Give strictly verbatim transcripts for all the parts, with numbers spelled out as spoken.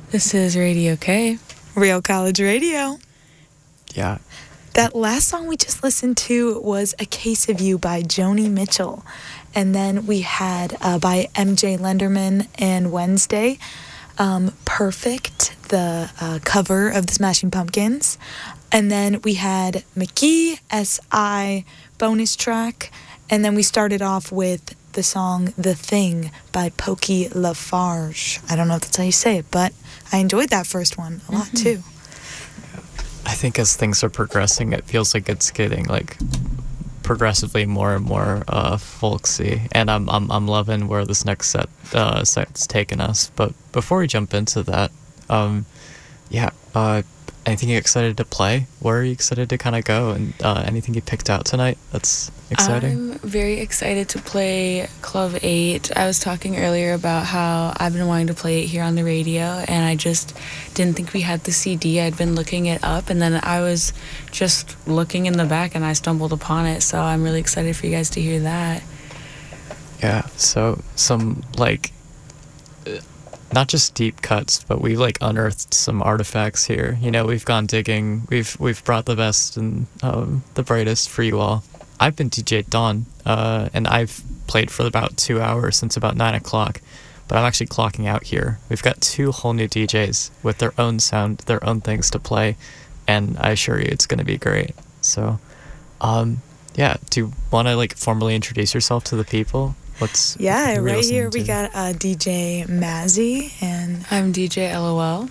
This is Radio K. Real College Radio. Yeah. That last song we just listened to was A Case of You by Joni Mitchell. And then we had uh, by M J Lenderman and Wednesday, um, Perfect, the uh, cover of the Smashing Pumpkins. And then we had McGee, S I, bonus track. And then we started off with the song The Thing by Pokey Lafarge. I don't know if that's how you say it, but I enjoyed that first one a lot mm-hmm. too. I think as things are progressing, it feels like it's getting like progressively more and more uh, folksy, and I'm I'm I'm loving where this next set uh, set's taken us. But before we jump into that, um, yeah, uh, anything you're excited to play? Where are you excited to kind of go? And uh, anything you picked out tonight that's exciting? I'm very excited to play Club eight. I was talking earlier about how I've been wanting to play it here on the radio, and I just didn't think we had the C D. I'd been looking it up, and then I was just looking in the back, and I stumbled upon it, so I'm really excited for you guys to hear that. Yeah, so some, like, not just deep cuts, but we've like unearthed some artifacts here. You know, we've gone digging. We've we've brought the best and um, the brightest for you all. I've been D J at dawn, uh, and I've played for about two hours since about nine o'clock. But I'm actually clocking out here. We've got two whole new D Js with their own sound, their own things to play, and I assure you, it's going to be great. So, um, yeah. Do you want to like formally introduce yourself to the people? What's yeah, who we're right here listening we to? got uh, D J Mazzy, and I'm D J LOL.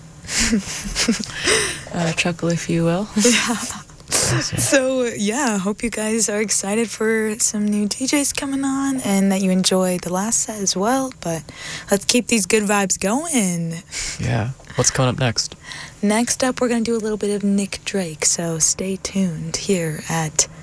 uh, chuckle if you will. yeah. So yeah, hope you guys are excited for some new D Js coming on, and that you enjoyed the last set as well. But let's keep these good vibes going. Yeah. What's coming up next? Next up, we're gonna do a little bit of Nick Drake. So stay tuned here at